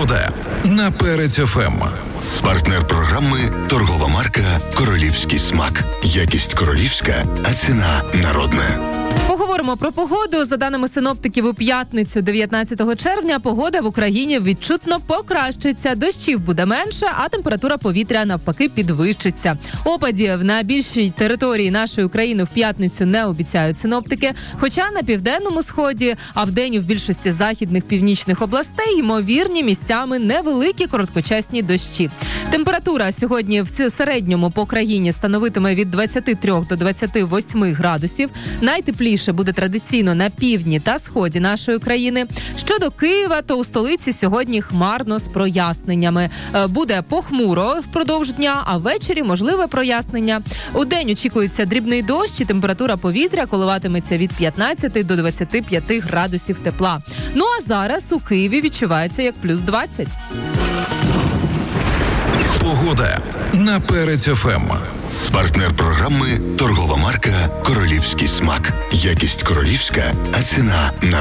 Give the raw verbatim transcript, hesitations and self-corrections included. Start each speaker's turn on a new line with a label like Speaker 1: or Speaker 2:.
Speaker 1: Погода на Перець еф ем.
Speaker 2: Партнер програми торгова марка «Королівський смак». Якість королівська, а ціна народна.
Speaker 3: Поговоримо про погоду. За даними синоптиків, у п'ятницю, дев'ятнадцятого червня, погода в Україні відчутно покращиться. Дощів буде менше, а температура повітря навпаки підвищиться. Опадів на більшій території нашої України в п'ятницю не обіцяють синоптики. Хоча на південному сході, а вдень і в більшості західних північних областей, ймовірні місцями невеликі короткочасні дощі. Температура сьогодні в середньому по країні становитиме від двадцяти трьох до двадцяти восьми градусів. Найтепліше буде традиційно на півдні та сході нашої країни. Щодо Києва, то у столиці сьогодні хмарно з проясненнями. Буде похмуро впродовж дня, а ввечері можливе прояснення. Удень очікується дрібний дощ і температура повітря коливатиметься від п'ятнадцяти до двадцяти п'яти градусів тепла. Ну а зараз у Києві відчувається як плюс двадцять.
Speaker 1: Погода на Перець еф ем.
Speaker 2: Партнер програми торгова марка «Королівський смак». Якість королівська, а ціна народна.